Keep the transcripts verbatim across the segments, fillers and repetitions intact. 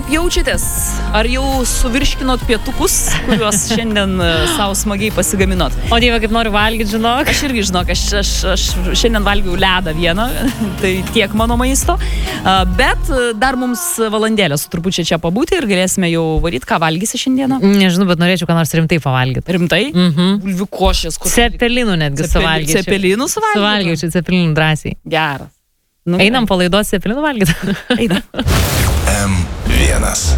jaučiatės? Ar jau suvirškinot pietukus, kuriuos šiandien savo smagiai pasigaminot? O Dieve, kaip noriu valgyti, žinok. Aš irgi žinok, aš, aš, aš šiandien valgiau ledą vieną, tai tiek mano maisto. Bet dar mums valandėlę su trupučiai čia pabūti ir galėsime jau varyti, ką valgysi šiandieną. Nežinau, bet norėčiau ką nors rimtai pavalgyti. Rimtai? Mhm. Bulvių košės. Cepelinų netgi Cepeli, suvalgyčiau. Cepelinų suvalgyčiau? Suvalgyčiau cepelinų drąsiai. Geras. Nu, Einam po laidos cepelinų valgyti. Einam. M vienas.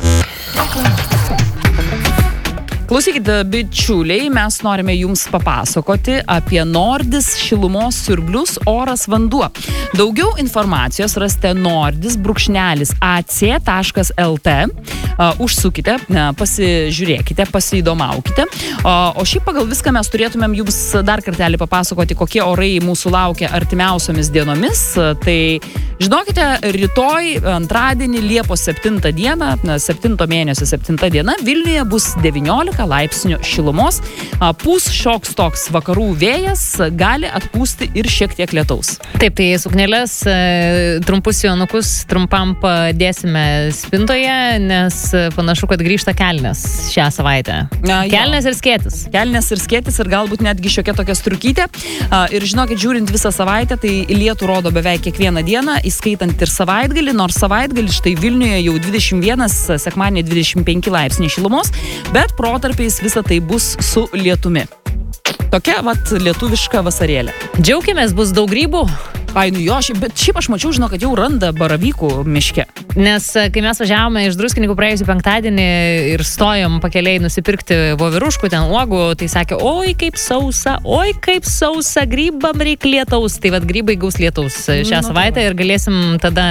Klausykite, bičiuliai, mes norime jums papasakoti apie Nordis šilumos siurblius oras vanduo. Daugiau informacijos rasite nordis brūkšnelis ac taškas lt. Uh, užsukite, pasižiūrėkite, pasiįdomaukite. Uh, o šiaip pagal viską mes turėtumėm jums dar kartelį papasakoti, kokie orai mūsų laukia artimiausiomis dienomis. Uh, tai žinokite, rytoj, antradienį, Liepos septintą dieną, septinto mėnesio septinta diena, Vilniuje bus devyniolika laipsnių šilumos. Pūs šioks toks vakarų vėjas, gali atpūsti ir šiek tiek lietaus. Taip, tai suknelės, trumpus jonukus trumpam padėsime spintoje, nes panašu, kad grįžta kelnes šią savaitę. Na, kelnes ir skėtis. Kelnes ir skėtis ir galbūt netgi šiokia tokia striukytė. Ir žinokit, žiūrint visą savaitę, tai lietų rodo beveik kiekvieną dieną, įskaitant ir savaitgalį, nors savaitgalį štai Vilniuje jau dvidešimt vienas, sekmadienį dvidešimt penki laipsniai šilumos, bet protarpiais visa tai bus su lietumi. Tokia vat lietuviška vasarėlė. Džiaukimės, bus daug grybų. Ai, nu jo, šiaip, bet šiaip aš mačiau, žinau, kad jau randa baravykų miške. Nes kai mes važiavome iš Druskininkų praėjusį penktadienį ir stojom pakeliai nusipirkti voveruškų, ten uogų, tai sakė, oi kaip sausa, oi kaip sausa, grybam reikia lietaus. Tai vad grybai gaus lietaus šią nu, savaitę tai ir galėsim tada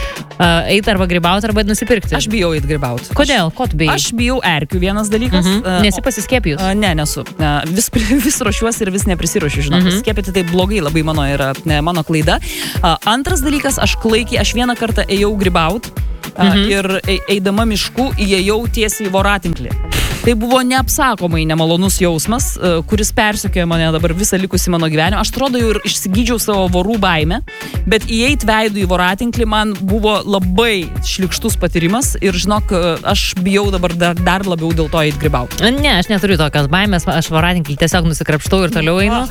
uh, eiti arba grybauti, arba nusipirkti. Aš bijau eiti grybauti. Kodėl? Ko tu bijai? Aš bijau erkių, vienas dalykas. Mhm. Uh, Nesi pasiskiepijus? Uh, ne, nesu. Uh, vis, vis ruošiuosi ir vis neprisiruošiu, žinau. Mhm. Skiepyti tai blogai labai mano yra, ne, mano klaida. Uh, antras dalykas, aš klaikiai, aš vieną kartą ėjau grybaut uh, mhm. ir eidama mišku įėjau tiesiai į voratinklį. Tai buvo neapsakomai nemalonus jausmas, uh, kuris persekioja mane dabar visą likusį mano gyvenimą. Aš atrodo jau ir išsigydžiau savo vorų baimę, bet įeit veidų į voratinklį man buvo labai šlikštus patyrimas ir žinok, aš bijau dabar dar, dar labiau dėl to eit grybauti. Ne, aš neturiu tokios baimės, aš voratinklį tiesiog nusikrapštau ir toliau einu.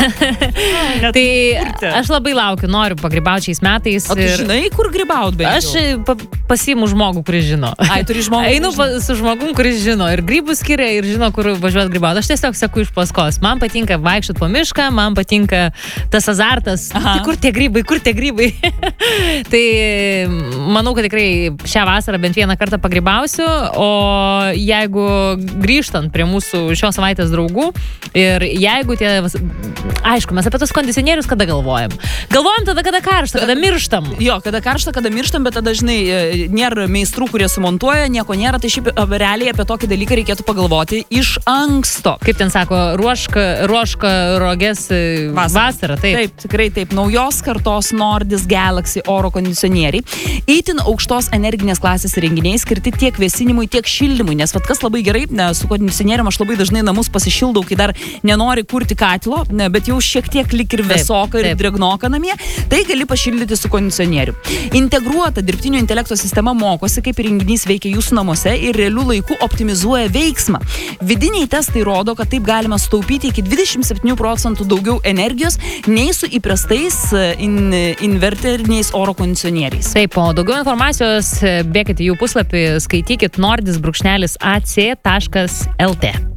Tai aš labai laukiu, noriu pagrybauti šiais metais. O tu ir... žinai, kur grybaut bent jau? Aš pa, pasiimu žmogų, kuris žino. Ai, turi žmogų. Einu pa, su žmogum, kuris žino ir grybų skiria ir žino, kur važiuoti grybauti. Aš tiesiog seku iš paskos. Man patinka vaikščioti po mišką, man patinka tas azartas. Tai kur tie grybai, kur tie grybai? Tai manau, kad tikrai šią vasarą bent vieną kartą pagrybausiu, o jeigu grįžtant prie mūsų šios savaitės draugų ir jeigu tie, aišku, mes apie tos kondicionierius kada galvojam? Galvojam tada, kada karšta, kada mirštam. Jo, kada karšta, kada mirštam, bet tada, žinai, nėra meistrų, kurie sumontuoja, nieko nėra, tai šiaip realiai apie tokį dalyką reikėtų pagalvoti iš anksto. Kaip ten sako, ruoška, ruoška rogės vasarą. vasarą taip. Taip, tikrai taip. Naujos kartos Nordis Galaxy oro kondicionieriai. Itin aukštos energinės klasės įrenginiai skirti tiek vėsinimui, tiek šildymui. Nes vat kas labai gerai, ne, su kondicionierium aš labai dažnai namus pasišildau, kai dar nenori kurti katilo, ne, bet jau šiek tiek lik ir vėsoka ir drėgnoka namie, tai gali pašildyti su kondicionieriu. Integruota dirbtinio intelekto sistema mokosi, kaip įrenginys veikia jūsų namuose ir realių laikų optimizuoja veiksmą. Vidiniai testai rodo, kad taip galima sutaupyti iki dvidešimt septynių procentų daugiau energijos nei su įprastais in, inverteriniais oro kondicionieriais. Taip, o daugiau informacijos bėkite jų puslapį, skaitykit nordis brūkšnelis ac taškas lt.